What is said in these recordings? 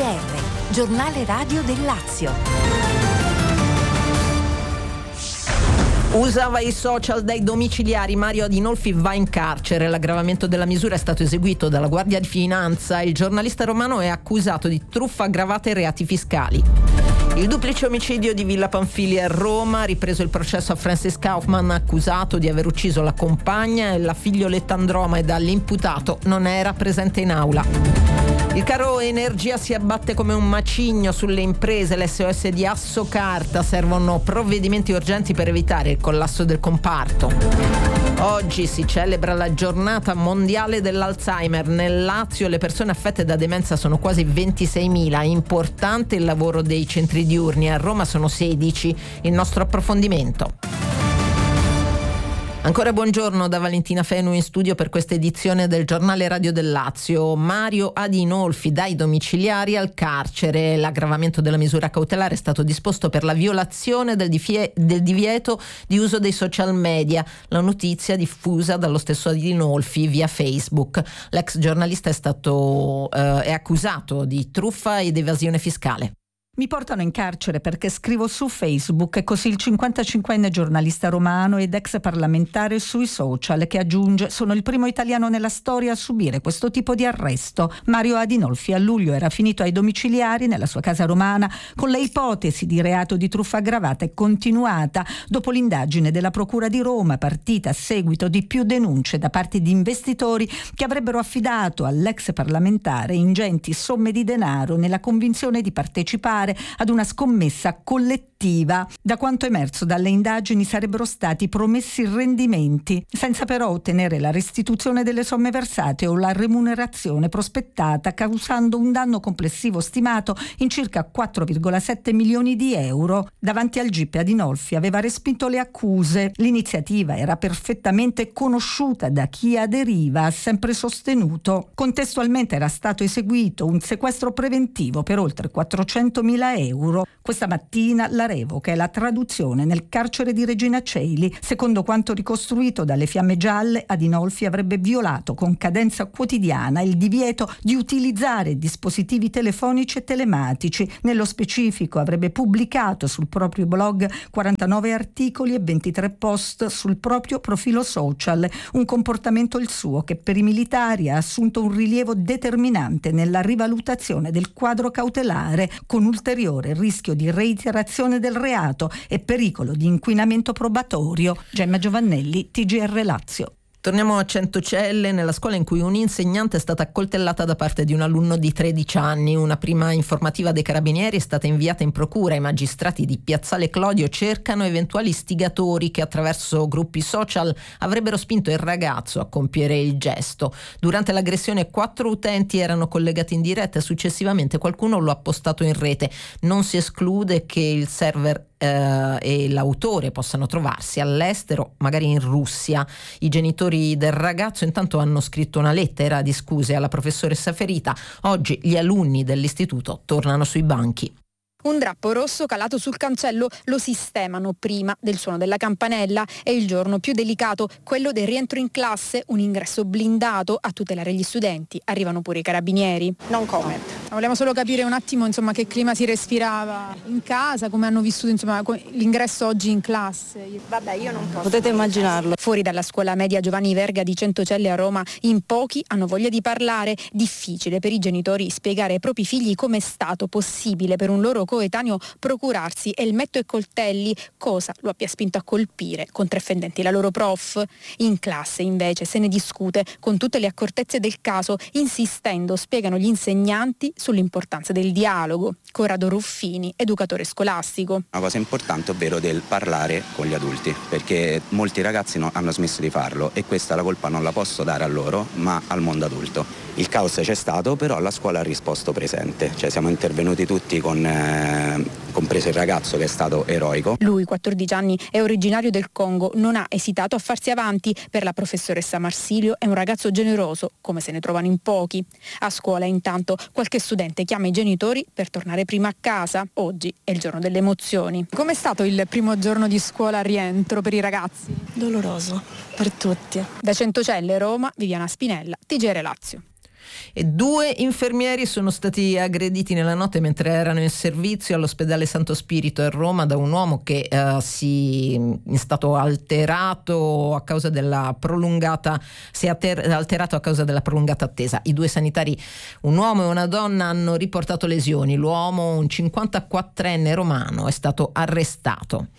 GR, giornale radio del Lazio. Usava i social dai domiciliari, Mario Adinolfi va in carcere. L'aggravamento della misura è stato eseguito dalla Guardia di Finanza. Il giornalista romano è accusato di truffa aggravata e reati fiscali. Il duplice omicidio di Villa Pamphili a Roma, ripreso il processo a Francis Kaufmann, accusato di aver ucciso la compagna e la figlioletta Andromeda. L'imputato non era presente in aula. Il caro energia si abbatte come un macigno sulle imprese. L'SOS di Assocarta, servono provvedimenti urgenti per evitare il collasso del comparto. Oggi si celebra la giornata mondiale dell'Alzheimer. Nel Lazio le persone affette da demenza sono quasi 26.000. Importante il lavoro dei centri diurni. A Roma sono 16. Il nostro approfondimento. Ancora buongiorno da Valentina Fenu in studio per questa edizione del giornale radio del Lazio. Mario Adinolfi dai domiciliari al carcere. L'aggravamento della misura cautelare è stato disposto per la violazione del divieto di uso dei social media. La notizia diffusa dallo stesso Adinolfi via Facebook. L'ex giornalista è accusato di truffa ed evasione fiscale. Mi portano in carcere perché scrivo su Facebook, e così il 55enne giornalista romano ed ex parlamentare sui social, che aggiunge: sono il primo italiano nella storia a subire questo tipo di arresto. Mario Adinolfi a luglio era finito ai domiciliari nella sua casa romana con le ipotesi di reato di truffa aggravata e continuata dopo l'indagine della Procura di Roma, partita a seguito di più denunce da parte di investitori che avrebbero affidato all'ex parlamentare ingenti somme di denaro nella convinzione di partecipare ad una scommessa collettiva. Da quanto emerso dalle indagini sarebbero stati promessi rendimenti, senza però ottenere la restituzione delle somme versate o la remunerazione prospettata, causando un danno complessivo stimato in circa 4,7 milioni di euro. Davanti al GIP Adinolfi aveva respinto le accuse. L'iniziativa era perfettamente conosciuta da chi aderiva, ha sempre sostenuto. Contestualmente era stato eseguito un sequestro preventivo per oltre 400.000 euro. Questa mattina la revoca è la traduzione nel carcere di Regina Coeli. Secondo quanto ricostruito dalle Fiamme Gialle, Adinolfi avrebbe violato con cadenza quotidiana il divieto di utilizzare dispositivi telefonici e telematici. Nello specifico avrebbe pubblicato sul proprio blog 49 articoli e 23 post sul proprio profilo social, un comportamento il suo che per i militari ha assunto un rilievo determinante nella rivalutazione del quadro cautelare, con ulteriore rischio di reiterazione del reato e pericolo di inquinamento probatorio. Gemma Giovannelli, TGR Lazio. Torniamo a Centocelle, nella scuola in cui un'insegnante è stata accoltellata da parte di un alunno di 13 anni. Una prima informativa dei carabinieri è stata inviata in procura. I magistrati di Piazzale Clodio cercano eventuali istigatori che attraverso gruppi social avrebbero spinto il ragazzo a compiere il gesto. Durante l'aggressione 4 utenti erano collegati in diretta e successivamente qualcuno lo ha postato in rete. Non si esclude che il server e l'autore possano trovarsi all'estero, magari in Russia. I genitori del ragazzo intanto hanno scritto una lettera di scuse alla professoressa ferita. Oggi gli alunni dell'istituto tornano sui banchi. Un drappo rosso calato sul cancello lo sistemano prima del suono della campanella. È il giorno più delicato, quello del rientro in classe, un ingresso blindato a tutelare gli studenti. Arrivano pure i carabinieri. Non comment. Vogliamo solo capire un attimo che clima si respirava in casa, come hanno vissuto l'ingresso oggi in classe. Vabbè, io non posso. Potete immaginarlo. Fuori dalla scuola media Giovanni Verga di Centocelle a Roma, in pochi hanno voglia di parlare. Difficile per i genitori spiegare ai propri figli come è stato possibile per un loro coetaneo procurarsi elmetto e coltelli, cosa lo abbia spinto a colpire con 3 fendenti la loro prof. In classe invece se ne discute con tutte le accortezze del caso, insistendo, spiegano gli insegnanti, sull'importanza del dialogo. Corrado Ruffini, educatore scolastico. Una cosa importante, ovvero del parlare con gli adulti, perché molti ragazzi hanno smesso di farlo e questa la colpa non la posso dare a loro, ma al mondo adulto. Il caos c'è stato, però la scuola ha risposto presente, cioè siamo intervenuti tutti compreso il ragazzo che è stato eroico. Lui, 14 anni, è originario del Congo, non ha esitato a farsi avanti. Per la professoressa Marsilio è un ragazzo generoso, come se ne trovano in pochi. A scuola intanto qualche studente chiama i genitori per tornare prima a casa. Oggi è il giorno delle emozioni. Com'è stato il primo giorno di scuola a rientro per i ragazzi? Doloroso per tutti. Da Centocelle, Roma, Viviana Spinella, TGR Lazio. E 2 infermieri sono stati aggrediti nella notte mentre erano in servizio all'ospedale Santo Spirito a Roma da un uomo che è stato alterato a causa della prolungata attesa. I 2 sanitari, un uomo e una donna, hanno riportato lesioni. L'uomo, un 54enne romano, è stato arrestato.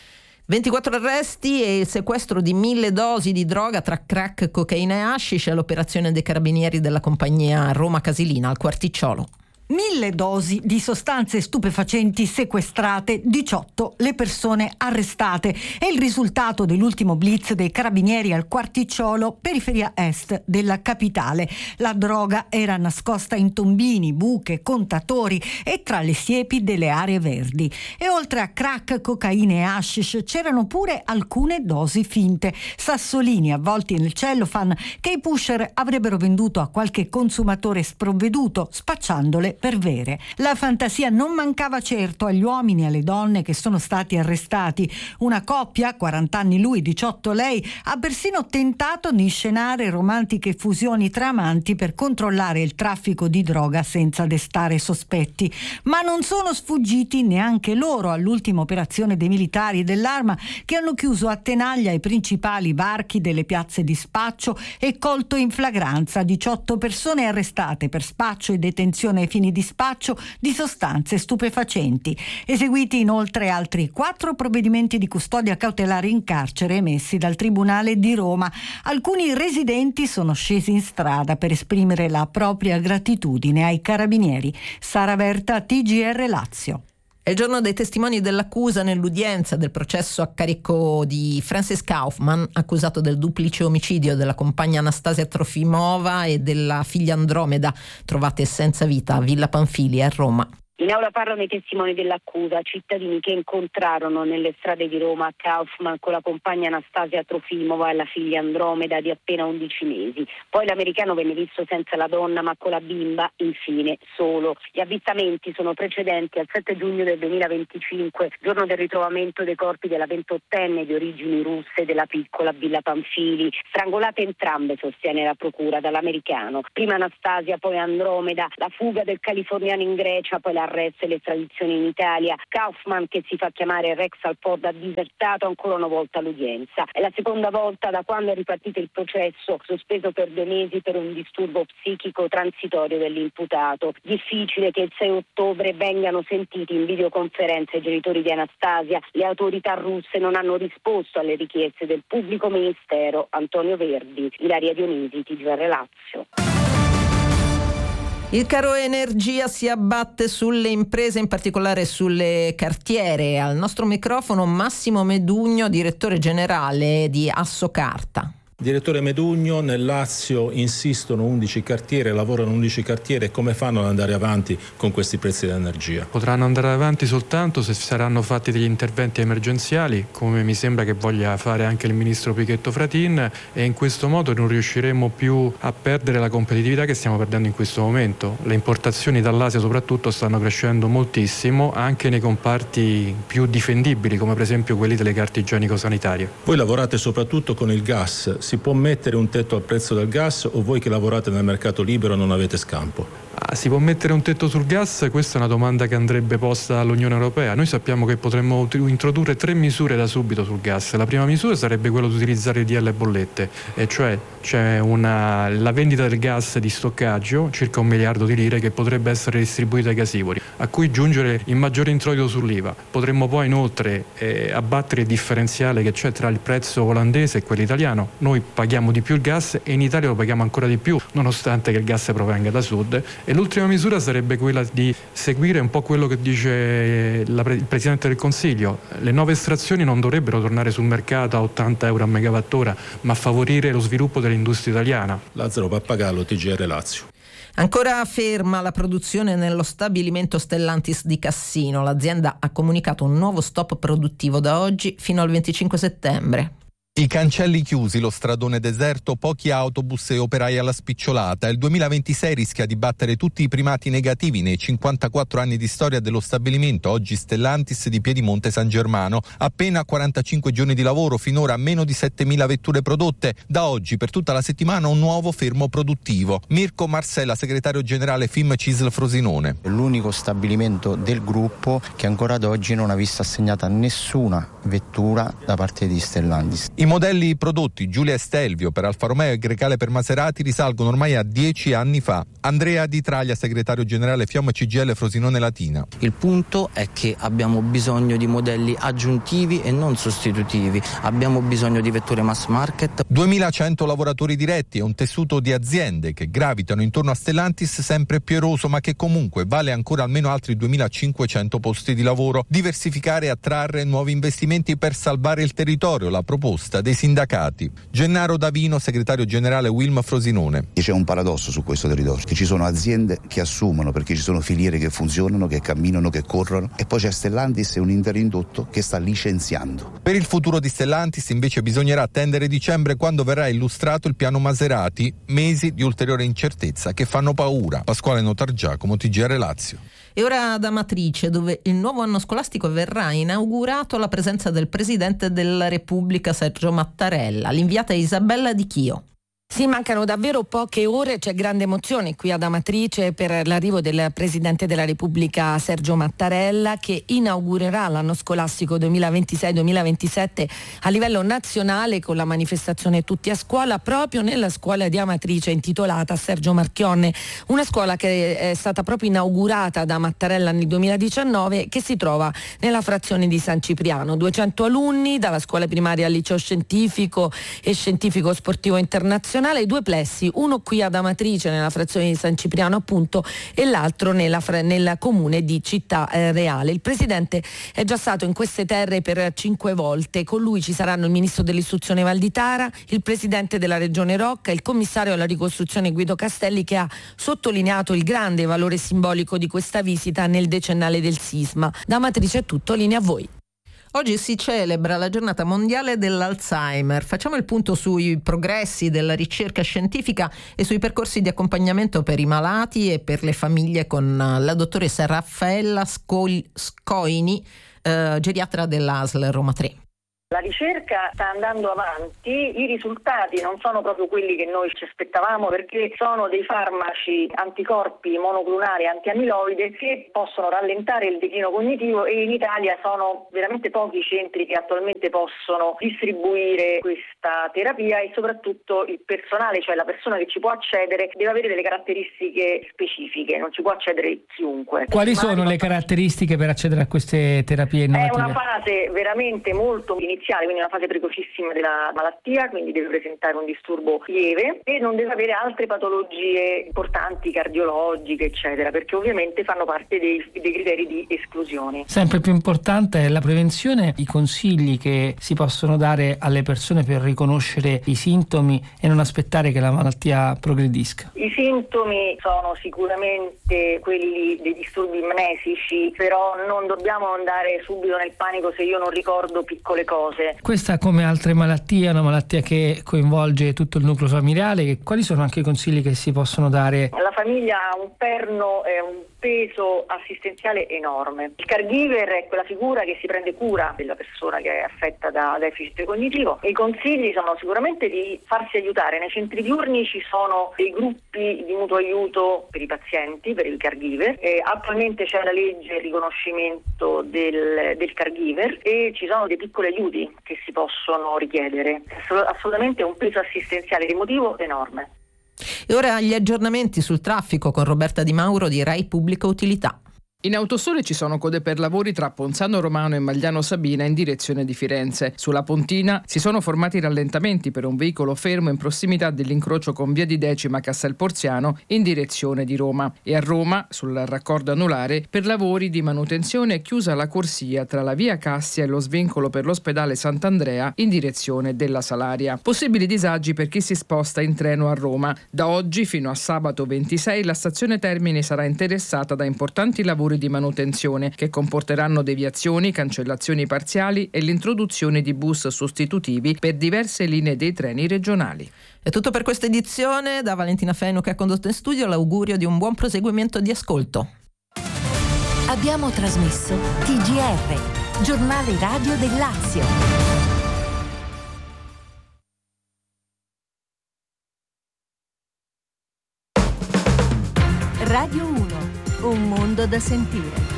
24 arresti e il sequestro di 1.000 dosi di droga tra crack, cocaina e hashish all'operazione dei carabinieri della compagnia Roma Casilina al Quarticciolo. 1.000 dosi di sostanze stupefacenti sequestrate, 18 le persone arrestate. È il risultato dell'ultimo blitz dei carabinieri al Quarticciolo, periferia est della capitale. La droga era nascosta in tombini, buche, contatori e tra le siepi delle aree verdi. E oltre a crack, cocaina e hashish c'erano pure alcune dosi finte, sassolini avvolti nel cellophane che i pusher avrebbero venduto a qualche consumatore sprovveduto, spacciandole per vere. La fantasia non mancava certo agli uomini e alle donne che sono stati arrestati. Una coppia, 40 anni lui, 18 lei, ha persino tentato di inscenare romantiche fusioni tra amanti per controllare il traffico di droga senza destare sospetti. Ma non sono sfuggiti neanche loro all'ultima operazione dei militari dell'Arma, che hanno chiuso a tenaglia i principali varchi delle piazze di spaccio e colto in flagranza 18 persone arrestate per spaccio e detenzione ai fini di spaccio di sostanze stupefacenti. Eseguiti inoltre altri 4 provvedimenti di custodia cautelare in carcere emessi dal Tribunale di Roma. Alcuni residenti sono scesi in strada per esprimere la propria gratitudine ai carabinieri. Sara Verta, TGR Lazio. È il giorno dei testimoni dell'accusa nell'udienza del processo a carico di Francis Kaufman, accusato del duplice omicidio della compagna Anastasia Trofimova e della figlia Andromeda, trovate senza vita a Villa Panfili a Roma. In aula parlano i testimoni dell'accusa, cittadini che incontrarono nelle strade di Roma Kaufman con la compagna Anastasia Trofimova e la figlia Andromeda di appena 11 mesi. Poi l'americano venne visto senza la donna ma con la bimba, infine solo. Gli avvistamenti sono precedenti al 7 giugno del 2025, giorno del ritrovamento dei corpi della 28enne di origini russe della piccola Villa Panfili. Strangolate entrambe, sostiene la procura, dall'americano. Prima Anastasia, poi Andromeda, la fuga del californiano in Grecia, poi la l'arresto e l'estradizione in Italia. Kaufman, che si fa chiamare Rex Alford, ha disertato ancora una volta l'udienza. È la seconda volta da quando è ripartito il processo, sospeso per 2 mesi per un disturbo psichico transitorio dell'imputato. Difficile che il 6 ottobre vengano sentiti in videoconferenza i genitori di Anastasia. Le autorità russe non hanno risposto alle richieste del pubblico ministero. Antonio Verdi, Ilaria Dionisi, TGR Lazio. Il caro energia si abbatte sulle imprese, in particolare sulle cartiere. Al nostro microfono Massimo Medugno, direttore generale di Assocarta. Direttore Medugno, nel Lazio insistono 11 cartiere, lavorano 11 cartiere, come fanno ad andare avanti con questi prezzi dell'energia? Potranno andare avanti soltanto se saranno fatti degli interventi emergenziali, come mi sembra che voglia fare anche il ministro Pichetto Fratin, e in questo modo non riusciremo più a perdere la competitività che stiamo perdendo in questo momento. Le importazioni dall'Asia soprattutto stanno crescendo moltissimo, anche nei comparti più difendibili, come per esempio quelli delle carte igienico-sanitarie. Voi lavorate soprattutto con il gas. Si può mettere un tetto al prezzo del gas o voi che lavorate nel mercato libero non avete scampo? Si può mettere un tetto sul gas? Questa è una domanda che andrebbe posta all'Unione Europea. Noi sappiamo che potremmo introdurre 3 misure da subito sul gas. La prima misura sarebbe quella di utilizzare il DL bollette, e cioè c'è la vendita del gas di stoccaggio, circa 1 miliardo di lire, che potrebbe essere distribuita ai gasivori, a cui giungere il maggiore introito sull'IVA. Potremmo poi inoltre abbattere il differenziale che c'è tra il prezzo olandese e quello italiano. Noi paghiamo di più il gas e in Italia lo paghiamo ancora di più, nonostante che il gas provenga da sud. E l'ultima misura sarebbe quella di seguire un po' quello che dice il Presidente del Consiglio. Le nuove estrazioni non dovrebbero tornare sul mercato a 80 euro a megawattora, ma favorire lo sviluppo dell'industria italiana. Lazzaro Pappagallo, TGR Lazio. Ancora ferma la produzione nello stabilimento Stellantis di Cassino. L'azienda ha comunicato un nuovo stop produttivo da oggi fino al 25 settembre. I cancelli chiusi, lo stradone deserto, pochi autobus e operai alla spicciolata. Il 2026 rischia di battere tutti i primati negativi nei 54 anni di storia dello stabilimento, oggi Stellantis di Piedimonte San Germano. Appena 45 giorni di lavoro, finora meno di 7.000 vetture prodotte. Da oggi per tutta la settimana un nuovo fermo produttivo. Mirko Marsella, segretario generale FIM CISL Frosinone. È l'unico stabilimento del gruppo che ancora ad oggi non ha visto assegnata nessuna vettura da parte di Stellantis. I modelli prodotti Giulia e Stelvio per Alfa Romeo e Grecale per Maserati risalgono ormai a 10 anni fa. Andrea Di Traglia, segretario generale FIOM CGIL Frosinone Latina. Il punto è che abbiamo bisogno di modelli aggiuntivi e non sostitutivi. Abbiamo bisogno di vetture mass market. 2100 lavoratori diretti e un tessuto di aziende che gravitano intorno a Stellantis sempre più eroso, ma che comunque vale ancora almeno altri 2500 posti di lavoro. Diversificare e attrarre nuovi investimenti per salvare il territorio, la proposta dei sindacati. Gennaro Davino, segretario generale Wilm Frosinone. C'è un paradosso su questo territorio, che ci sono aziende che assumono perché ci sono filiere che funzionano, che camminano, che corrono, e poi c'è Stellantis e un intero indotto che sta licenziando. Per il futuro di Stellantis invece bisognerà attendere dicembre, quando verrà illustrato il piano Maserati, mesi di ulteriore incertezza che fanno paura. Pasquale Notargiacomo, TGR Lazio. E ora ad Amatrice, dove il nuovo anno scolastico verrà inaugurato alla presenza del Presidente della Repubblica Sergio Mattarella. L'inviata è Isabella Di Chio. Sì, mancano davvero poche ore, c'è grande emozione qui ad Amatrice per l'arrivo del Presidente della Repubblica Sergio Mattarella, che inaugurerà l'anno scolastico 2026-2027 a livello nazionale con la manifestazione Tutti a Scuola, proprio nella scuola di Amatrice intitolata Sergio Marchionne, una scuola che è stata proprio inaugurata da Mattarella nel 2019, che si trova nella frazione di San Cipriano. 200 alunni dalla scuola primaria al liceo scientifico e scientifico sportivo internazionale, i due plessi, uno qui ad Amatrice nella frazione di San Cipriano appunto e l'altro nel comune di Città Reale. Il Presidente è già stato in queste terre per 5 volte, con lui ci saranno il Ministro dell'Istruzione Valditara, il Presidente della Regione Rocca, il Commissario alla ricostruzione Guido Castelli, che ha sottolineato il grande valore simbolico di questa visita nel decennale del sisma. Da Amatrice è tutto, linea a voi. Oggi si celebra la giornata mondiale dell'Alzheimer. Facciamo il punto sui progressi della ricerca scientifica e sui percorsi di accompagnamento per i malati e per le famiglie con la dottoressa Raffaella Scoini, geriatra dell'ASL Roma 3. La ricerca sta andando avanti, i risultati non sono proprio quelli che noi ci aspettavamo, perché sono dei farmaci anticorpi monoclonali antiamiloide che possono rallentare il declino cognitivo, e in Italia sono veramente pochi i centri che attualmente possono distribuire questa terapia, e soprattutto il personale, cioè la persona che ci può accedere, deve avere delle caratteristiche specifiche, non ci può accedere chiunque. Quali sono le caratteristiche per accedere a queste terapie innovative? È una fase veramente molto iniziale, quindi una fase precocissima della malattia, quindi deve presentare un disturbo lieve e non deve avere altre patologie importanti, cardiologiche, eccetera, perché ovviamente fanno parte dei criteri di esclusione. Sempre più importante è la prevenzione, i consigli che si possono dare alle persone per riconoscere i sintomi e non aspettare che la malattia progredisca. I sintomi sono sicuramente quelli dei disturbi mnesici, però non dobbiamo andare subito nel panico se io non ricordo piccole cose. Questa, come altre malattie, è una malattia che coinvolge tutto il nucleo familiare. Quali sono anche i consigli che si possono dare? La famiglia ha un perno e un peso assistenziale enorme. Il caregiver è quella figura che si prende cura della persona che è affetta da deficit cognitivo. I consigli sono sicuramente di farsi aiutare. Nei centri diurni ci sono dei gruppi di mutuo aiuto per i pazienti, per il caregiver. Attualmente c'è la legge il riconoscimento del caregiver e ci sono dei piccoli aiuti che si possono richiedere. Assolutamente un peso assistenziale ed emotivo enorme. E ora gli aggiornamenti sul traffico con Roberta Di Mauro di Rai Pubblica Utilità. In Autosole ci sono code per lavori tra Ponzano Romano e Magliano Sabina in direzione di Firenze. Sulla Pontina si sono formati rallentamenti per un veicolo fermo in prossimità dell'incrocio con via di Decima Castel Porziano in direzione di Roma. E a Roma, sul raccordo anulare, per lavori di manutenzione è chiusa la corsia tra la via Cassia e lo svincolo per l'ospedale Sant'Andrea in direzione della Salaria. Possibili disagi per chi si sposta in treno a Roma. Da oggi fino a sabato 26 la stazione Termini sarà interessata da importanti lavori lavori di manutenzione che comporteranno deviazioni, cancellazioni parziali e l'introduzione di bus sostitutivi per diverse linee dei treni regionali. È tutto per questa edizione. Da Valentina Feno, che ha condotto in studio, l'augurio di un buon proseguimento di ascolto. Abbiamo trasmesso TGR, giornale radio del Lazio. Radio 1, un mondo da sentire.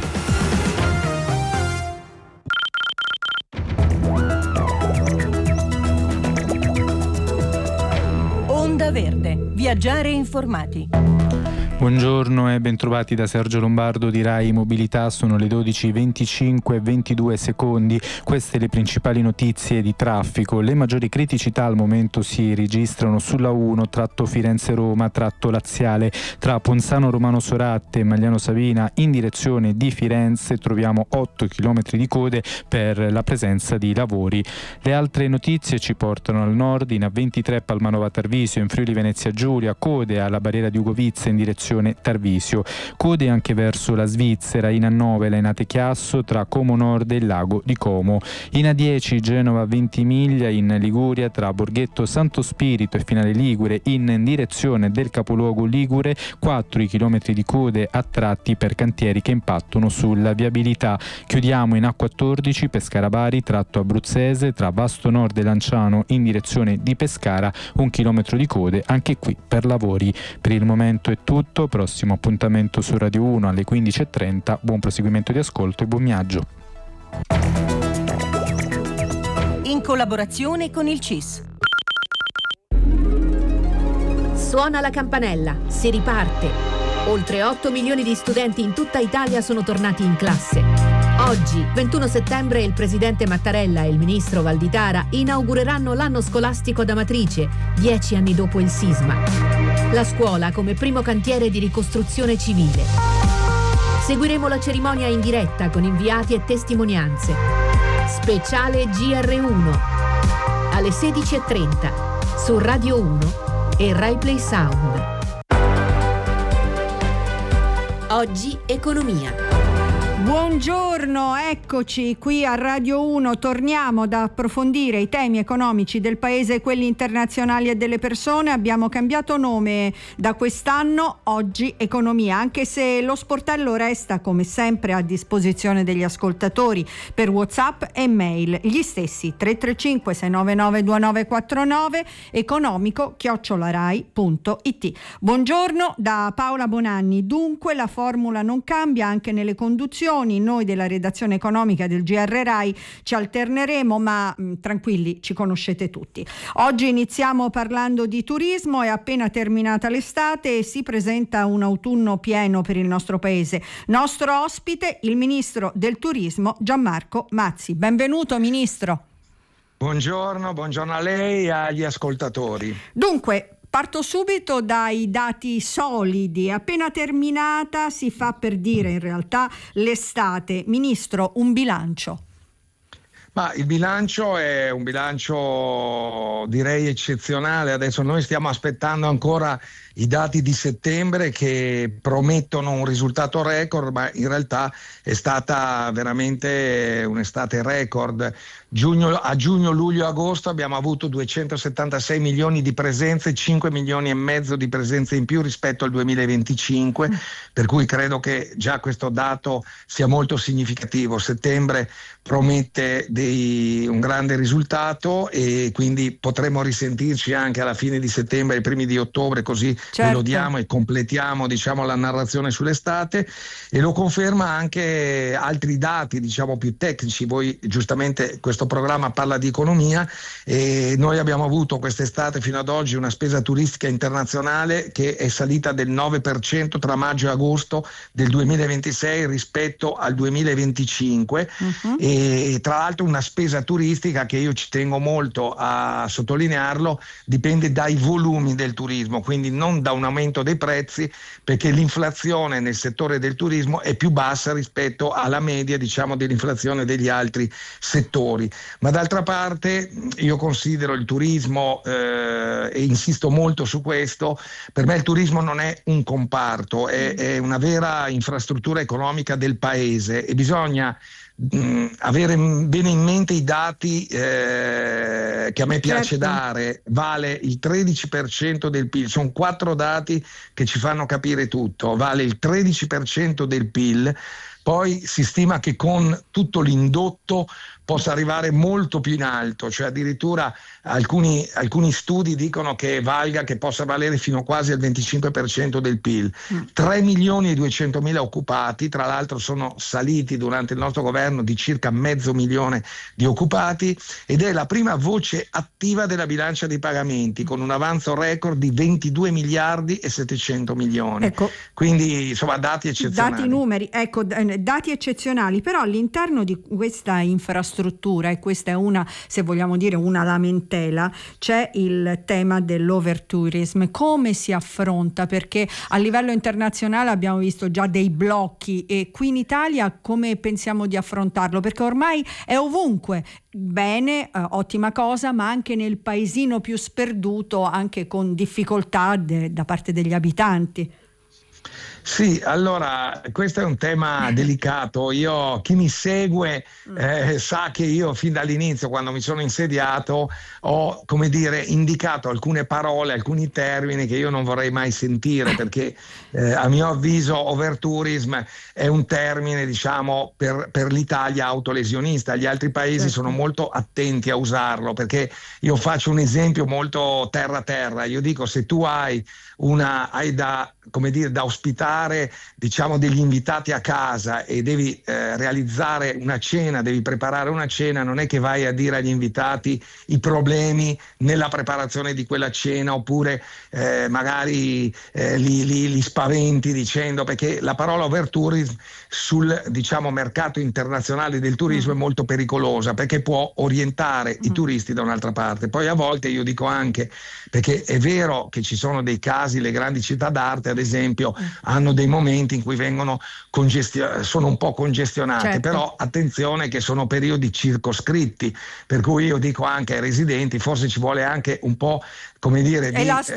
Onda Verde, viaggiare informati. Buongiorno e bentrovati da Sergio Lombardo di Rai Mobilità. Sono le 12:25 e 22 secondi. Queste le principali notizie di traffico. Le maggiori criticità al momento si registrano sulla 1 tratto Firenze-Roma, tratto laziale. Tra Ponzano Romano Soratte e Magliano Savina in direzione di Firenze troviamo 8 km di code per la presenza di lavori. Le altre notizie ci portano al nord, in A23 Palmanova Tarvisio, in Friuli Venezia Giulia, code alla barriera di Ugovizza in direzione Tarvisio, code anche verso la Svizzera, in A9 Lainate Chiasso tra Como Nord e il lago di Como, in A10 Genova Ventimiglia in Liguria tra Borghetto Santo Spirito e Finale Ligure in direzione del capoluogo ligure, 4 chilometri di code a tratti per cantieri che impattano sulla viabilità. Chiudiamo in A14 Pescara Bari tratto abruzzese tra Vasto Nord e Lanciano in direzione di Pescara, 1 chilometro di code anche qui per lavori. Per il momento è tutto. Prossimo appuntamento su Radio 1 alle 15:30. Buon proseguimento di ascolto e buon viaggio. In collaborazione con il CIS. Suona la campanella, si riparte. Oltre 8 milioni di studenti in tutta Italia sono tornati in classe. Oggi, 21 settembre, il presidente Mattarella e il ministro Valditara inaugureranno l'anno scolastico ad Amatrice, 10 anni dopo il sisma. La scuola come primo cantiere di ricostruzione civile. Seguiremo la cerimonia in diretta con inviati e testimonianze. Speciale GR1 alle 16:30 su Radio 1 e Rai Play Sound. Oggi economia. Buongiorno, eccoci qui a Radio 1, torniamo ad approfondire i temi economici del paese e quelli internazionali e delle persone. Abbiamo cambiato nome da quest'anno, Oggi Economia, anche se lo sportello resta come sempre a disposizione degli ascoltatori per WhatsApp e mail, gli stessi 335 699 2949 economico@rai.it. Buongiorno da Paola Bonanni. Dunque la formula non cambia anche nelle conduzioni. Noi della redazione economica del GR Rai ci alterneremo, ma tranquilli, ci conoscete tutti. Oggi iniziamo parlando di turismo. È appena terminata l'estate e si presenta un autunno pieno per il nostro paese. Nostro ospite, il ministro del turismo Gianmarco Mazzi. Benvenuto, ministro. Buongiorno a lei e agli ascoltatori. Dunque, parto subito dai dati solidi. Appena terminata, si fa per dire in realtà, l'estate. Ministro, un bilancio. Ma il bilancio è un bilancio direi eccezionale. Adesso noi stiamo aspettando ancora i dati di settembre che promettono un risultato record, ma in realtà è stata veramente un'estate record. A giugno, luglio, agosto abbiamo avuto 276 milioni di presenze, 5 milioni e mezzo di presenze in più rispetto al 2025, per cui credo che già questo dato sia molto significativo. Settembre promette un grande risultato e quindi potremo risentirci anche alla fine di settembre, ai primi di ottobre, così ve lo diamo e completiamo la narrazione sull'estate. E lo conferma anche altri dati più tecnici. Voi giustamente, questo programma parla di economia e noi abbiamo avuto quest'estate fino ad oggi una spesa turistica internazionale che è salita del 9% tra maggio e agosto del 2026 rispetto al 2025 e tra l'altro una spesa turistica che, io ci tengo molto a sottolinearlo, dipende dai volumi del turismo, quindi non da un aumento dei prezzi, perché l'inflazione nel settore del turismo è più bassa rispetto alla media, diciamo, dell'inflazione degli altri settori. Ma d'altra parte io considero il turismo, e insisto molto su questo, per me il turismo non è un comparto, è una vera infrastruttura economica del paese, e bisogna avere bene in mente i dati che a me piace dare. Vale il 13% del PIL, sono 4 dati che ci fanno capire tutto. Vale il 13% del PIL, poi si stima che con tutto l'indotto possa arrivare molto più in alto, cioè addirittura alcuni studi dicono che possa valere fino quasi al 25% del PIL. 3.200.000 occupati, tra l'altro sono saliti durante il nostro governo di circa 500.000 di occupati, ed è la prima voce attiva della bilancia dei pagamenti, con un avanzo record di 22 miliardi e 700 milioni. Ecco, quindi insomma dati eccezionali. Dati numeri, ecco, dati eccezionali, però all'interno di questa infrastruttura, e questa è una, se vogliamo dire, una lamentela, c'è il tema dell'overtourism. Come si affronta? Perché a livello internazionale abbiamo visto già dei blocchi, e qui in Italia come pensiamo di affrontarlo? Perché ormai è ovunque. Bene, ottima cosa, ma anche nel paesino più sperduto, anche con difficoltà da parte degli abitanti. Sì, allora questo è un tema delicato. Chi mi segue sa che io fin dall'inizio, quando mi sono insediato, ho, come dire, indicato alcune parole, alcuni termini che io non vorrei mai sentire, perché a mio avviso overtourism è un termine, diciamo, per l'Italia autolesionista. Gli altri paesi sono molto attenti a usarlo, perché io faccio un esempio molto terra. Io dico, se tu hai da ospitare, diciamo, degli invitati a casa e devi realizzare una cena, devi preparare una cena, non è che vai a dire agli invitati i problemi nella preparazione di quella cena, oppure magari li spaventi dicendo, perché la parola overtourism sul, diciamo, mercato internazionale del turismo è molto pericolosa, perché può orientare i turisti da un'altra parte. Poi a volte io dico anche, perché è vero che ci sono dei casi, le grandi città d'arte ad esempio hanno dei momenti in cui sono un po' congestionate, certo. Però attenzione che sono periodi circoscritti, per cui io dico anche ai residenti, forse ci vuole anche un po', come dire,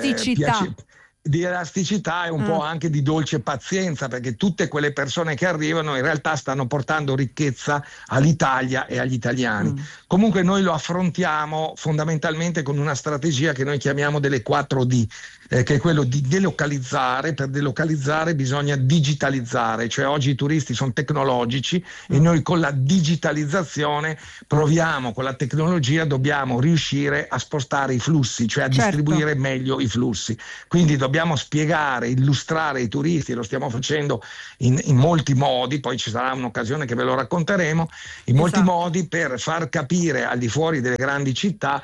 di elasticità e un po' anche di dolce pazienza, perché tutte quelle persone che arrivano in realtà stanno portando ricchezza all'Italia e agli italiani. Comunque noi lo affrontiamo fondamentalmente con una strategia che noi chiamiamo delle 4D, che è quello di delocalizzare. Per delocalizzare bisogna digitalizzare, cioè oggi i turisti sono tecnologici e noi con la digitalizzazione con la tecnologia dobbiamo riuscire a spostare i flussi, cioè a distribuire meglio i flussi. Quindi dobbiamo spiegare, illustrare ai turisti, e lo stiamo facendo in molti modi, poi ci sarà un'occasione che ve lo racconteremo, in molti modi, per far capire al di fuori delle grandi città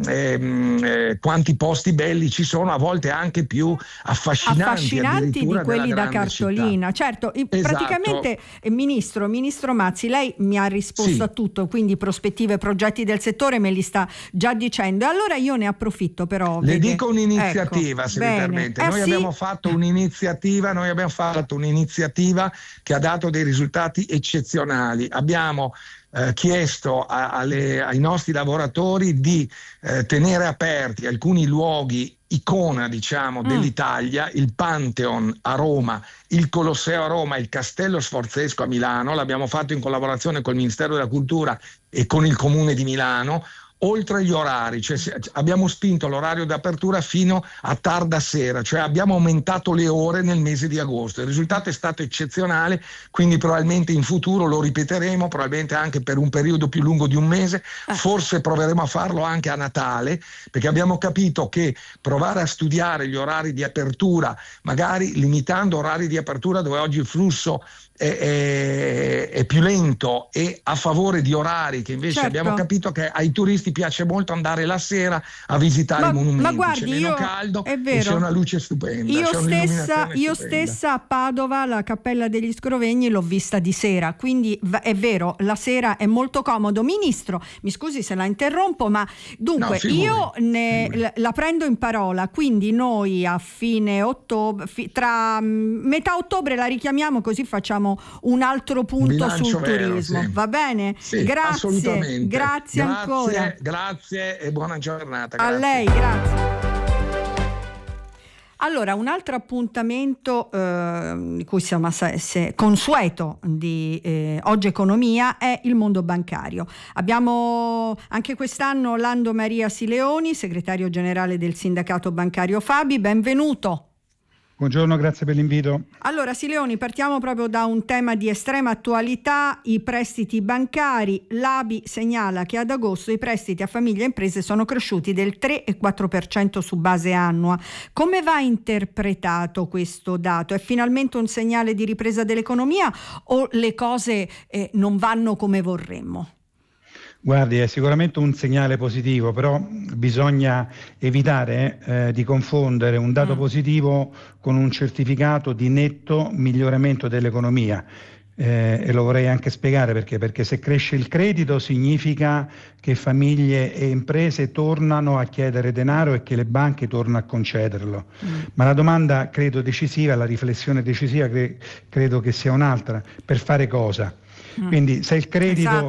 quanti posti belli ci sono, a volte anche più affascinanti di quelli da cartolina. Città. Certo, praticamente ministro Mazzi, lei mi ha risposto a tutto, quindi prospettive e progetti del settore me li sta già dicendo. Allora io ne approfitto, però dico un'iniziativa, se mi permette. Noi abbiamo fatto un'iniziativa che ha dato dei risultati eccezionali. Abbiamo chiesto ai nostri lavoratori di tenere aperti alcuni luoghi icona, diciamo, dell'Italia, il Pantheon a Roma, il Colosseo a Roma, il Castello Sforzesco a Milano. L'abbiamo fatto in collaborazione col Ministero della Cultura e con il Comune di Milano. Oltre agli orari, cioè abbiamo spinto l'orario d'apertura fino a tarda sera, cioè abbiamo aumentato le ore nel mese di agosto. Il risultato è stato eccezionale, quindi probabilmente in futuro lo ripeteremo, probabilmente anche per un periodo più lungo di un mese, forse proveremo a farlo anche a Natale, perché abbiamo capito che provare a studiare gli orari di apertura, magari limitando orari di apertura dove oggi il flusso è più lento, e a favore di orari che invece abbiamo capito che ai turisti ti piace molto andare la sera a visitare i monumenti, ma guardi, c'è meno caldo è vero, e c'è una luce stupenda. Io stessa a Padova la Cappella degli Scrovegni l'ho vista di sera, quindi è vero, la sera è molto comodo. Ministro, mi scusi se la interrompo, ma dunque la prendo in parola, quindi noi a fine ottobre, tra metà ottobre la richiamiamo, così facciamo un altro punto sul turismo, sì. Va bene? Sì, grazie ancora. Grazie e buona giornata. A lei, grazie. Allora, un altro appuntamento di cui siamo consueto di Oggi Economia è il mondo bancario. Abbiamo anche quest'anno Lando Maria Sileoni, segretario generale del sindacato bancario Fabi, benvenuto. Buongiorno, grazie per l'invito. Allora Sileoni, partiamo proprio da un tema di estrema attualità, i prestiti bancari. L'ABI segnala che ad agosto i prestiti a famiglie e imprese sono cresciuti del 3,4% su base annua. Come va interpretato questo dato? È finalmente un segnale di ripresa dell'economia o le cose non vanno come vorremmo? Guardi, è sicuramente un segnale positivo, però bisogna evitare di confondere un dato positivo con un certificato di netto miglioramento dell'economia. E lo vorrei anche spiegare perché se cresce il credito significa che famiglie e imprese tornano a chiedere denaro e che le banche tornano a concederlo. Ma la domanda credo decisiva, la riflessione decisiva credo che sia un'altra: per fare cosa? Quindi se il credito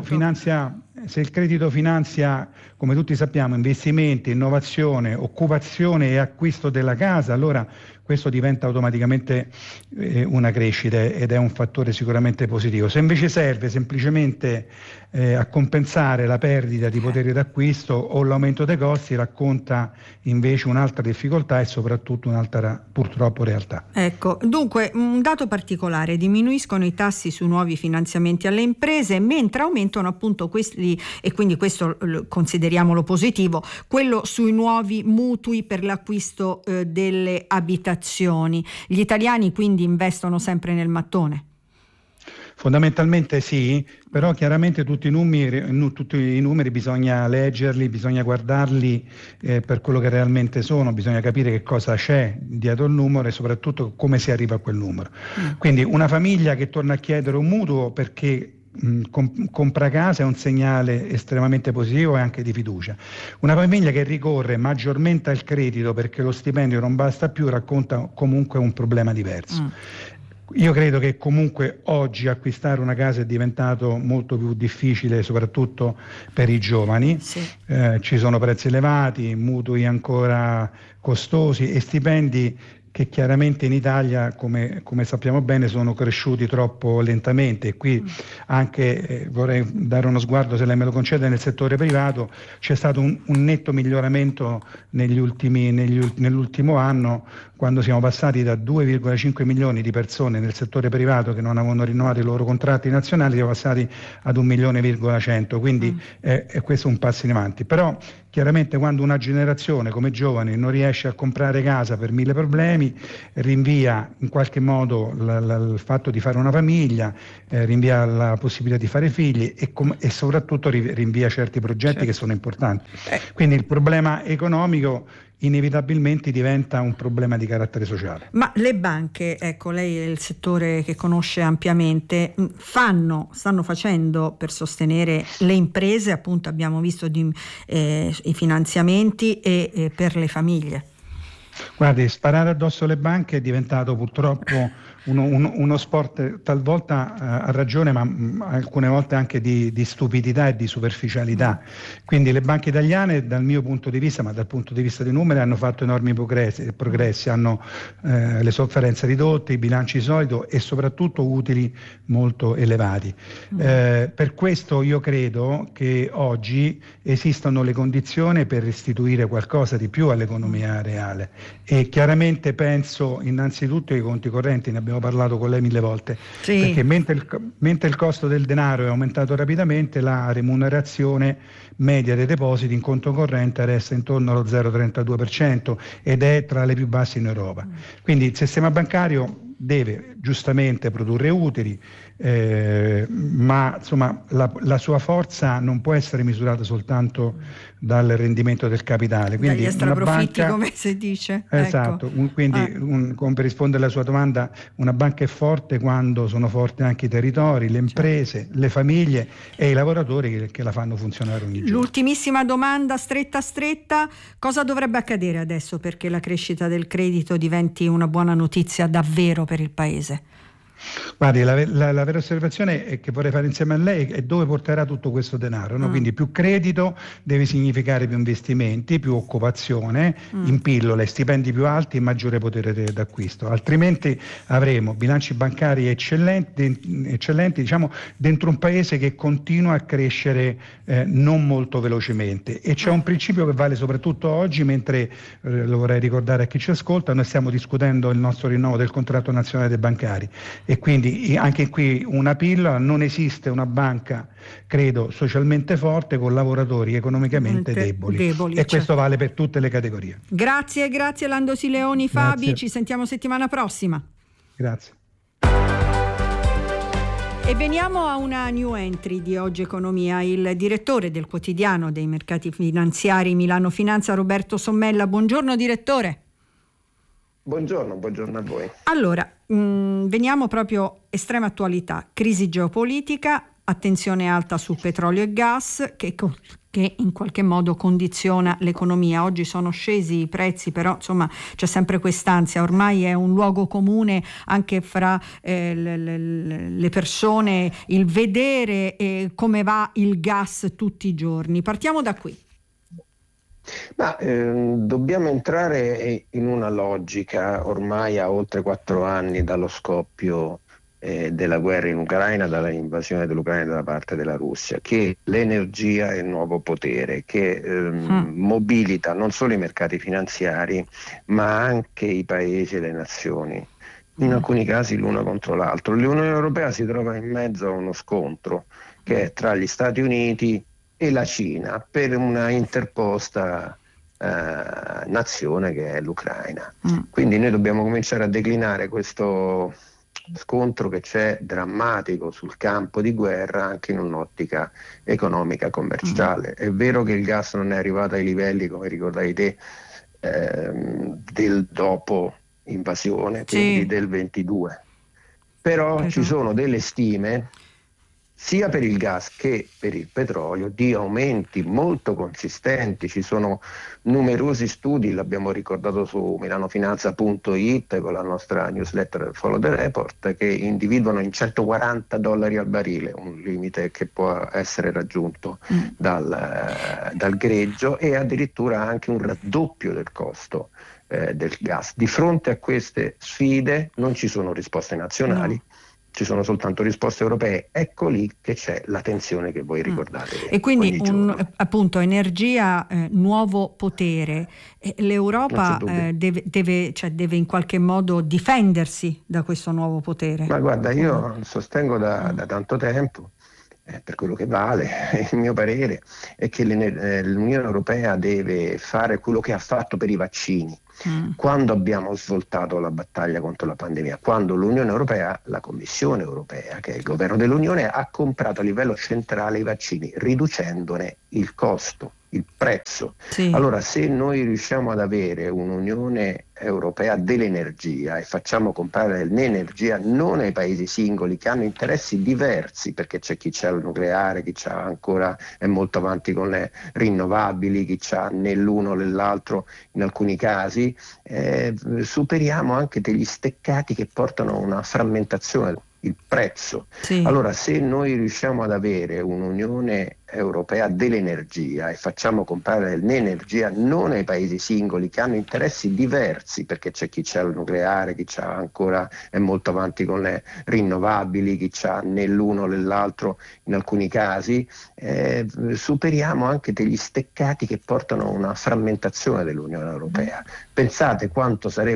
finanzia, come tutti sappiamo, investimenti, innovazione, occupazione e acquisto della casa, allora questo diventa automaticamente una crescita ed è un fattore sicuramente positivo. Se invece serve semplicemente a compensare la perdita di potere d'acquisto o l'aumento dei costi, racconta invece un'altra difficoltà e soprattutto un'altra purtroppo realtà. Ecco, dunque un dato particolare: diminuiscono i tassi sui nuovi finanziamenti alle imprese, mentre aumentano appunto questi, e quindi questo consideriamolo positivo, quello sui nuovi mutui per l'acquisto delle abitazioni. Gli italiani quindi investono sempre nel mattone? Fondamentalmente sì, però chiaramente tutti i numeri bisogna leggerli, bisogna guardarli per quello che realmente sono, bisogna capire che cosa c'è dietro il numero e soprattutto come si arriva a quel numero. Quindi una famiglia che torna a chiedere un mutuo perché compra casa è un segnale estremamente positivo e anche di fiducia. Una famiglia che ricorre maggiormente al credito perché lo stipendio non basta più racconta comunque un problema diverso. Io credo che comunque oggi acquistare una casa è diventato molto più difficile, soprattutto per i giovani. Sì. Ci sono prezzi elevati, mutui ancora costosi e stipendi che chiaramente in Italia, come sappiamo bene, sono cresciuti troppo lentamente. E qui anche vorrei dare uno sguardo, se lei me lo concede, nel settore privato c'è stato un netto miglioramento nell'ultimo anno, quando siamo passati da 2,5 milioni di persone nel settore privato che non avevano rinnovato i loro contratti nazionali, siamo passati ad 1,1 milioni, quindi è questo un passo in avanti. Però chiaramente quando una generazione come giovane non riesce a comprare casa per 1000 problemi, rinvia in qualche modo il fatto di fare una famiglia, rinvia la possibilità di fare figli e soprattutto rinvia certi progetti che sono importanti. Quindi il problema economico inevitabilmente diventa un problema di carattere sociale. Ma le banche, ecco, lei è il settore che conosce ampiamente, stanno facendo per sostenere le imprese, appunto abbiamo visto i finanziamenti e per le famiglie? Guardi, sparare addosso alle banche è diventato purtroppo uno sport talvolta a ragione, ma alcune volte anche di stupidità e di superficialità. Quindi le banche italiane, dal mio punto di vista, ma dal punto di vista dei numeri, hanno fatto enormi progressi, hanno le sofferenze ridotte, i bilanci solidi e soprattutto utili molto elevati. Per questo io credo che oggi esistano le condizioni per restituire qualcosa di più all'economia reale e chiaramente penso innanzitutto ai conti correnti, ne abbiamo parlato con lei 1000 volte, perché mentre il costo del denaro è aumentato rapidamente, la remunerazione media dei depositi in conto corrente resta intorno allo 0,32% ed è tra le più basse in Europa. Quindi il sistema bancario deve giustamente produrre utili, ma insomma la sua forza non può essere misurata soltanto dal rendimento del capitale. Quindi dagli extraprofitti, banca, come si dice. Esatto, ecco. Come per rispondere alla sua domanda, una banca è forte quando sono forti anche i territori, le imprese, le famiglie e i lavoratori che la fanno funzionare ogni giorno. L'ultimissima domanda stretta, cosa dovrebbe accadere adesso perché la crescita del credito diventi una buona notizia davvero per il Paese? Guardi, la vera osservazione che vorrei fare insieme a lei è dove porterà tutto questo denaro, no? Quindi più credito deve significare più investimenti, più occupazione, in pillole, stipendi più alti e maggiore potere d'acquisto, altrimenti avremo bilanci bancari eccellenti, diciamo, dentro un paese che continua a crescere non molto velocemente. E c'è un principio che vale soprattutto oggi, mentre lo vorrei ricordare a chi ci ascolta, noi stiamo discutendo il nostro rinnovo del contratto nazionale dei bancari. E quindi anche qui una pillola: non esiste una banca, credo, socialmente forte con lavoratori economicamente deboli e certo. Questo vale per tutte le categorie. Grazie Lando Sileoni. Fabi, ci sentiamo settimana prossima. Grazie. E veniamo a una new entry di Oggi Economia. Il direttore del quotidiano dei mercati finanziari Milano Finanza, Roberto Sommella. Buongiorno direttore. Buongiorno a voi. Allora, veniamo proprio estrema attualità, crisi geopolitica, attenzione alta su petrolio e gas che in qualche modo condiziona l'economia. Oggi sono scesi i prezzi, però insomma c'è sempre quest'ansia, ormai è un luogo comune anche fra le persone il vedere come va il gas tutti i giorni. Partiamo da qui. Dobbiamo entrare in una logica ormai a oltre 4 anni dallo scoppio della guerra in Ucraina, dall'invasione dell'Ucraina da parte della Russia, che l'energia è il nuovo potere che mobilita non solo i mercati finanziari ma anche i paesi e le nazioni, in alcuni casi l'uno contro l'altro. L'Unione Europea si trova in mezzo a uno scontro che è tra gli Stati Uniti e la Cina per una interposta nazione che è l'Ucraina. Quindi noi dobbiamo cominciare a declinare questo scontro che c'è drammatico sul campo di guerra anche in un'ottica economica commerciale. È vero che il gas non è arrivato ai livelli, come ricordavi te, del dopo invasione, quindi del 22, però ci sono delle stime sia per il gas che per il petrolio di aumenti molto consistenti. Ci sono numerosi studi, l'abbiamo ricordato su milanofinanza.it con la nostra newsletter Follow the Report, che individuano in $140 al barile, un limite che può essere raggiunto dal greggio, e addirittura anche un raddoppio del costo del gas. Di fronte a queste sfide non ci sono risposte nazionali. Ci sono soltanto risposte europee. Ecco lì che c'è la tensione che voi ricordate. E quindi appunto energia, nuovo potere. L'Europa deve in qualche modo difendersi da questo nuovo potere. Ma guarda, io sostengo da tanto tempo, per quello che vale, il mio parere è che l'Unione Europea deve fare quello che ha fatto per i vaccini. Quando abbiamo svoltato la battaglia contro la pandemia, quando l'Unione Europea, la Commissione Europea, che è il governo dell'Unione, ha comprato a livello centrale i vaccini, riducendone il costo, il prezzo. Allora, se noi riusciamo ad avere un'Unione Europea dell'energia e facciamo comprare l'energia non ai paesi singoli che hanno interessi diversi, perché c'è chi c'ha il nucleare, chi c'ha ancora è molto avanti con le rinnovabili, chi c'ha né l'uno né l'altro in alcuni casi, superiamo anche degli steccati che portano a una frammentazione il prezzo. Allora, se noi riusciamo ad avere un'Unione Europea dell'energia e facciamo comprare l'energia non ai paesi singoli che hanno interessi diversi, perché c'è chi c'ha il nucleare, chi c'ha ancora è molto avanti con le rinnovabili, chi c'ha né l'uno né l'altro in alcuni casi, superiamo anche degli steccati che portano a una frammentazione dell'Unione Europea. Pensate quanto sarebbe